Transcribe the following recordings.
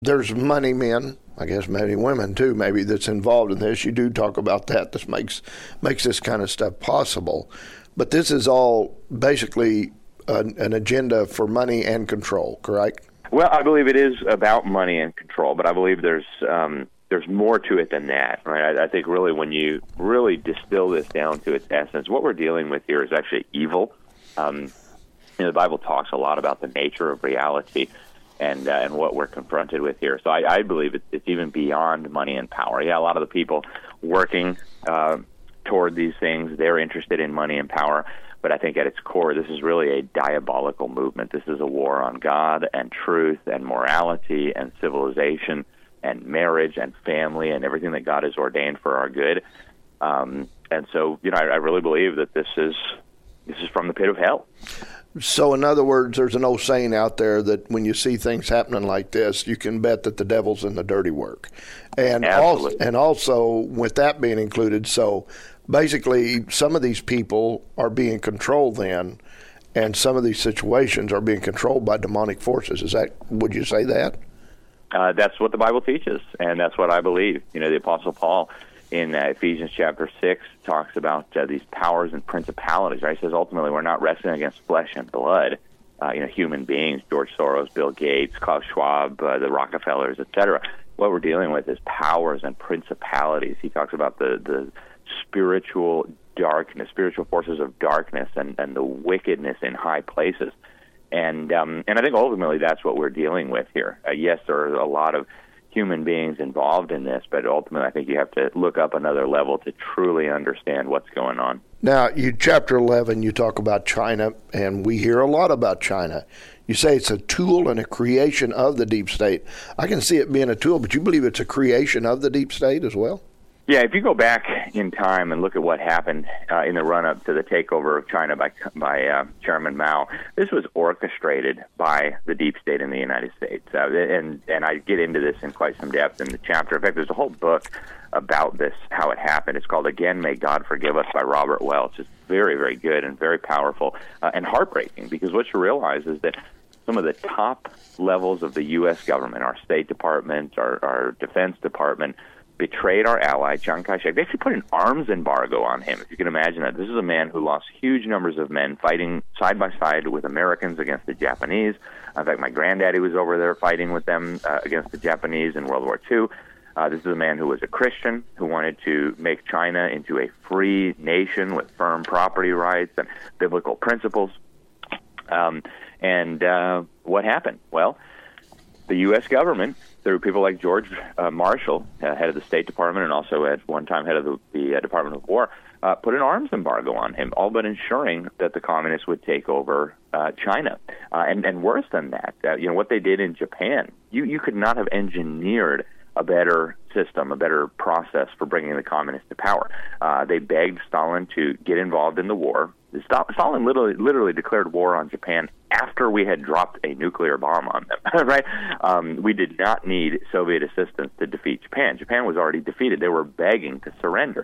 there's money men, I guess maybe women too, maybe that's involved in this. You do talk about that. This makes this kind of stuff possible. But this is all basically an agenda for money and control, correct? Well, I believe it is about money and control, but I believe there's more to it than that, right? I think really when you really distill this down to its essence, what we're dealing with here is actually evil. The Bible talks a lot about the nature of reality and what we're confronted with here. So I believe it's even beyond money and power. Yeah, a lot of the people working toward these things, they're interested in money and power, but I think at its core, this is really a diabolical movement. This is a war on God and truth and morality and civilization and marriage and family and everything that God has ordained for our good. And so, I really believe that this is from the pit of hell. So, in other words, there's an old saying out there that when you see things happening like this, you can bet that the devil's in the dirty work. And also, with that being included, so basically some of these people are being controlled then, and some of these situations are being controlled by demonic forces. Would you say that? That's what the Bible teaches, and that's what I believe. The Apostle Paul in Ephesians chapter 6 talks about these powers and principalities, right? He says ultimately we're not wrestling against flesh and blood, human beings, George Soros, Bill Gates, Klaus Schwab, the Rockefellers, etc. What we're dealing with is powers and principalities. He talks about the spiritual darkness, spiritual forces of darkness and the wickedness in high places. And I think ultimately that's what we're dealing with here. Yes, there are a lot of human beings involved in this, but ultimately I think you have to look up another level to truly understand what's going on. Now, chapter 11, you talk about China, and we hear a lot about China. You say it's a tool and a creation of the deep state. I can see it being a tool, but you believe it's a creation of the deep state as well? Yeah, if you go back in time and look at what happened in the run-up to the takeover of China by Chairman Mao, this was orchestrated by the deep state in the United States. And I get into this in quite some depth in the chapter. In fact, there's a whole book about this, how it happened. It's called Again, May God Forgive Us by Robert Welch. It's very, very good and very powerful and heartbreaking, because what you realize is that some of the top levels of the U.S. government, our State Department, our Defense Department, betrayed our ally, Chiang Kai-shek. They actually put an arms embargo on him, if you can imagine that. This is a man who lost huge numbers of men fighting side by side with Americans against the Japanese. In fact, my granddaddy was over there fighting with them against the Japanese in World War II. This is a man who was a Christian, who wanted to make China into a free nation with firm property rights and biblical principles. What happened? Well, the U.S. government, through people like George Marshall, head of the State Department and also at one time head of the Department of War, put an arms embargo on him, all but ensuring that the communists would take over China. And worse than that, what they did in Japan, you could not have engineered a better system, a better process for bringing the communists to power. They begged Stalin to get involved in the war. Stalin literally declared war on Japan after we had dropped a nuclear bomb on them, right? We did not need Soviet assistance to defeat Japan. Japan was already defeated. They were begging to surrender.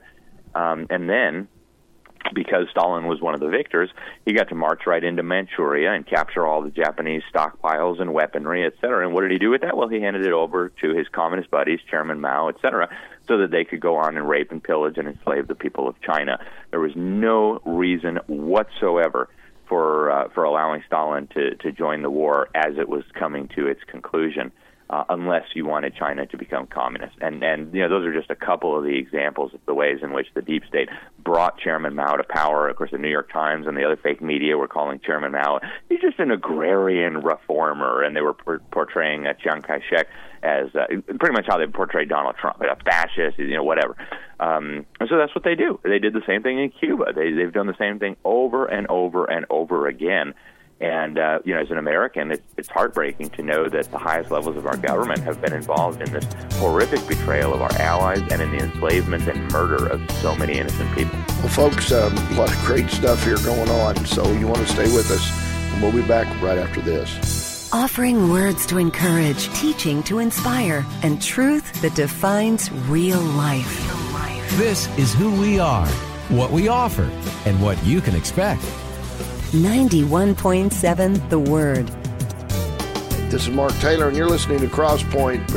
And then, because Stalin was one of the victors, he got to march right into Manchuria and capture all the Japanese stockpiles and weaponry, et cetera. And what did he do with that? Well, he handed it over to his communist buddies, Chairman Mao, et cetera, so that they could go on and rape and pillage and enslave the people of China. There was no reason whatsoever for allowing Stalin to join the war as it was coming to its conclusion, unless you wanted China to become communist. And those are just a couple of the examples of the ways in which the deep state brought Chairman Mao to power. Of course, the New York Times and the other fake media were calling Chairman Mao, he's just an agrarian reformer, and they were portraying Chiang Kai-shek as pretty much how they portrayed Donald Trump, a fascist, whatever. And so that's what they do. They did the same thing in Cuba. They've done the same thing over and over and over again. And, as an American, it's heartbreaking to know that the highest levels of our government have been involved in this horrific betrayal of our allies and in the enslavement and murder of so many innocent people. Well, folks, a lot of great stuff here going on, so you want to stay with us, and we'll be back right after this. Offering words to encourage, teaching to inspire, and truth that defines real life. This is who we are, what we offer, and what you can expect. 91.7 The Word. This is Mark Taylor, and you're listening to Crosspoint.